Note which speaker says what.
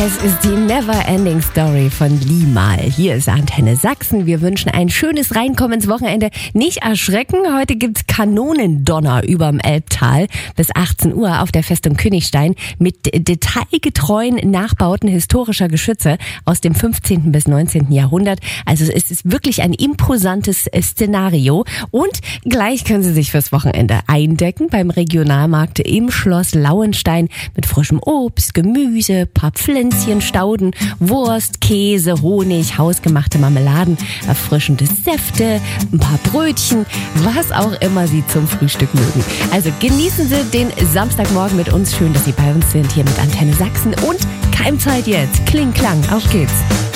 Speaker 1: Es ist die Never-Ending Story von Limahl. Hier ist Antenne Sachsen. Wir wünschen ein schönes Reinkommen ins Wochenende. Nicht erschrecken, heute gibt's Kanonendonner überm Elbtal bis 18 Uhr auf der Festung Königstein mit detailgetreuen Nachbauten historischer Geschütze aus dem 15. bis 19. Jahrhundert. Also es ist wirklich ein imposantes Szenario. Und gleich können Sie sich fürs Wochenende eindecken beim Regionalmarkt im Schloss Lauenstein mit frischem Obst, Gemüse, paar Pflänzchen, Stauden, Wurst, Käse, Honig, hausgemachte Marmeladen, erfrischende Säfte, ein paar Brötchen, was auch immer Sie zum Frühstück mögen. Also genießen Sie den Samstagmorgen mit uns. Schön, dass Sie bei uns sind hier mit Antenne Sachsen und Keimzeit jetzt. Kling, Klang, auf geht's.